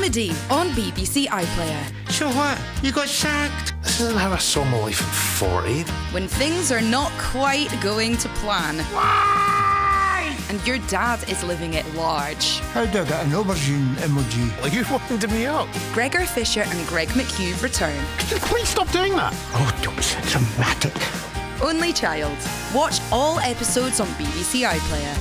comedy on BBC iPlayer. So what? You got sacked? This isn't how I saw my life at 40. When things are not quite going to plan. Why? And your dad is living at large. How do I get an aubergine emoji? Well, you winded me up. Gregor Fisher and Greg McHugh return. Could you please stop doing that? Oh, don't be so dramatic. Only Child. Watch all episodes on BBC iPlayer.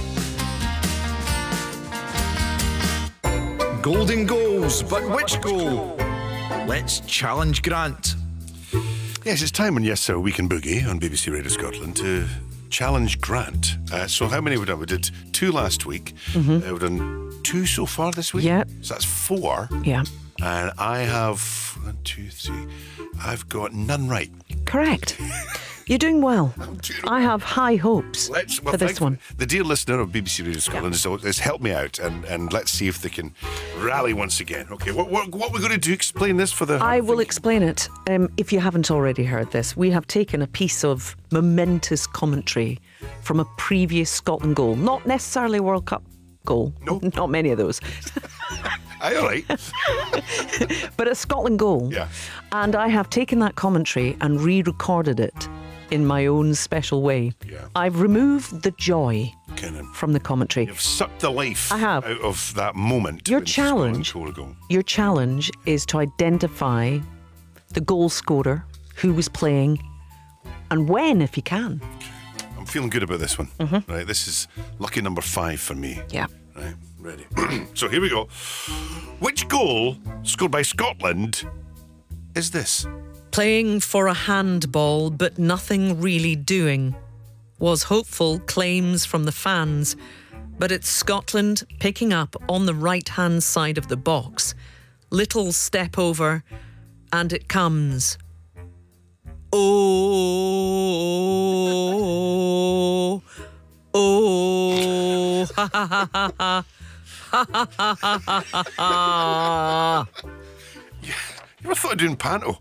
Golden goals, but which goal? Let's challenge Grant. Yes, it's time on Yes Sir Weekend Boogie on BBC Radio Scotland to challenge Grant. So how many have we done? We did 2 last week. We've done 2 so far this week. Yeah. So that's 4. Yeah. And I have 1, 2, 3. I've got none right. Correct. You're doing well. I have high hopes for this one. The dear listener of BBC Radio Scotland has helped me out, and let's see if they can rally once again. Okay, what we're going to do? Explain this for the. I will explain it. If you haven't already heard this, we have taken a piece of momentous commentary from a previous Scotland goal, not necessarily a World Cup goal. No, not many of those. All right. But a Scotland goal. Yeah. And I have taken that commentary and re-recorded it in my own special way. Yeah. I've removed the joy from the commentary. You've sucked the life I have. out of that moment. Your when challenge, Scotland scored a goal. your challenge is to identify the goal scorer, who was playing, and when, if you can. I'm feeling good about this one. Right, this is lucky number 5 for me. Yeah. Right, ready. So here we go. Which goal scored by Scotland is this? Playing for a handball, but nothing really doing, was hopeful claims from the fans. But it's Scotland picking up on the right-hand side of the box. Little step over, and it comes. Oh, oh, ha ha ha ha ha. Ha ha ha ha ha ha. You ever thought of doing panto?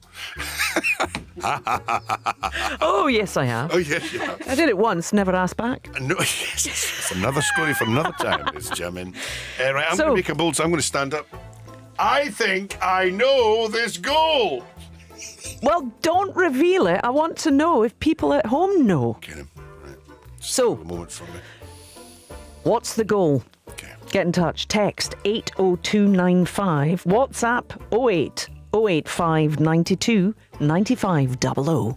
Oh, yes, I have. Oh, yes, yeah. I did it once, never asked back. No, yes, it's another story for another time. It's jamming. Right, I'm So- going to make a bold, so I'm going to stand up. I think I know this goal. Well, don't reveal it. I want to know if people at home know. Okay, then. Right. So, A moment for me. what's the goal? Okay. Get in touch. Text 80295. WhatsApp 08 085 92 95 00.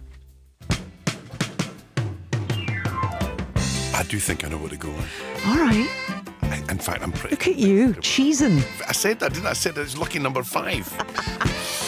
I do think I know what the goal is. All right. In fact, I'm pretty. Look at you, cheesing. I said that, didn't I? I said it's lucky number 5.